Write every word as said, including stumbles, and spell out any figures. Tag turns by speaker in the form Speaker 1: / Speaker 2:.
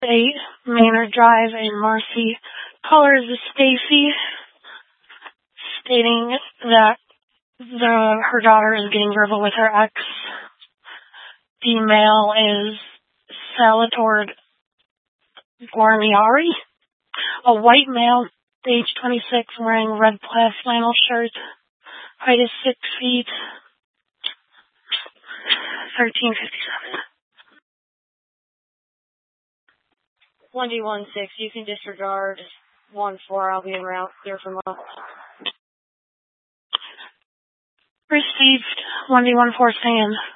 Speaker 1: eight, Manor Drive in Marcy. Caller is Stacy, stating that the her daughter is getting verbal with her ex. The male is Salvatore Guarnieri, a white male, age twenty-six, wearing red plaid flannel shirt. Height is six feet, thirteen fifty-seven.
Speaker 2: one D one six, you can disregard one four, I'll be en route, clear from us.
Speaker 1: Received, one D one four, stand.